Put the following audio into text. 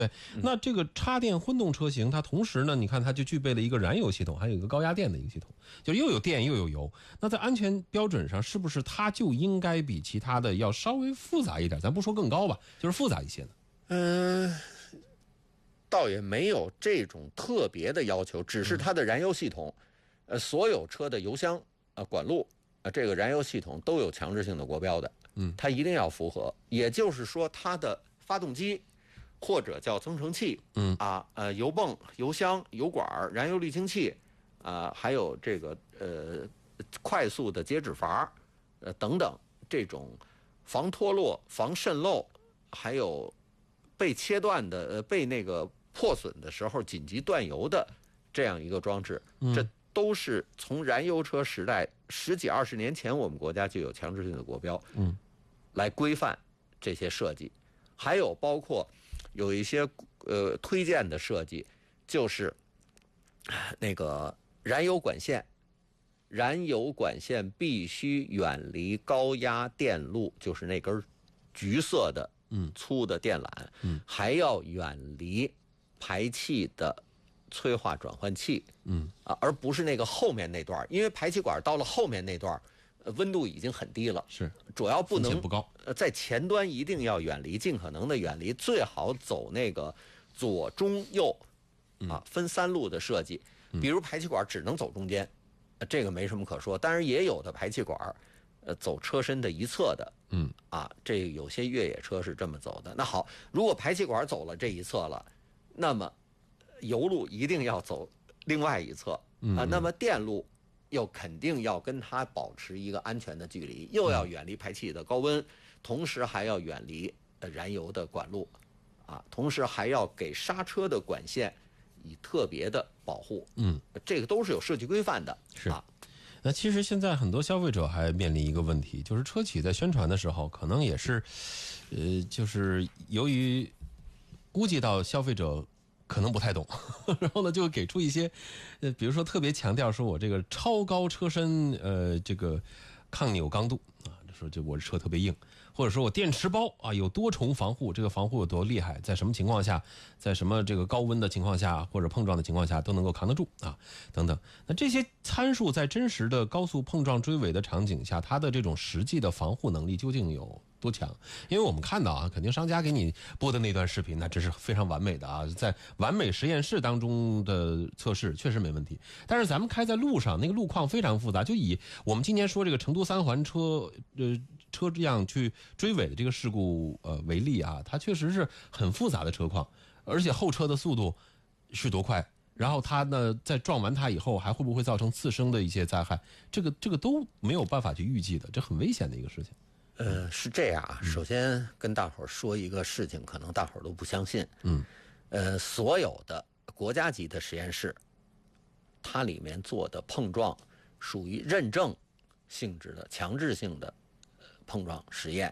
对，那这个插电混动车型，它同时呢，你看它就具备了一个燃油系统，还有一个高压电的一个系统，就又有电又有油。那在安全标准上，是不是它就应该比其他的要稍微复杂一点？咱不说更高吧，就是复杂一些呢？ 倒也没有这种特别的要求，只是它的燃油系统，所有车的油箱管路这个燃油系统都有强制性的国标的，它一定要符合。也就是说，它的发动机或者叫增程器，油泵、油箱、油管、燃油滤清器，还有这个快速的接止阀，等等，这种防脱落、防渗漏，还有被切断的、被那个破损的时候紧急断油的这样一个装置，这都是从燃油车时代10几20年前，我们国家就有强制性的国标，来规范这些设计，还有包括有一些推荐的设计，就是那个燃油管线必须远离高压电路，就是那根橘色的粗的电缆，还要远离排气的催化转换器，而不是那个后面那段，因为排气管到了后面那段温度已经很低了， 是主要不能不高， 在前端一定要远离，尽可能的远离，最好走那个左中右分3路的设计，比如排气管只能走中间，这个没什么可说，当然也有的排气管走车身的一侧的，这有些越野车是这么走的。那好，如果排气管走了这一侧了，那么油路一定要走另外一侧那么电路又肯定要跟它保持一个安全的距离，又要远离排气的高温，同时还要远离燃油的管路同时还要给刹车的管线以特别的保护，这个都是有设计规范的， 是那其实现在很多消费者还面临一个问题，就是车企在宣传的时候，可能也是，就是由于估计到消费者可能不太懂，然后呢就给出一些，比如说特别强调说我这个超高车身，这个抗扭刚度说这我这车特别硬，或者说我电池包有多重防护，这个防护有多厉害，在什么情况下，在什么这个高温的情况下或者碰撞的情况下都能够扛得住等等。那这些参数在真实的高速碰撞追尾的场景下，它的这种实际的防护能力究竟有多强？因为我们看到肯定商家给你播的那段视频，那这是非常完美的在完美实验室当中的测试确实没问题。但是咱们开在路上，那个路况非常复杂，就以我们今年说这个成都3环车这样去追尾的这个事故为例它确实是很复杂的车况，而且后车的速度是多快，然后它呢在撞完它以后还会不会造成次生的一些灾害，这个都没有办法去预计的，这很危险的一个事情。 是这样首先跟大伙儿说一个事情，可能大伙儿都不相信，所有的国家级的实验室，它里面做的碰撞属于认证性质的强制性的碰撞实验，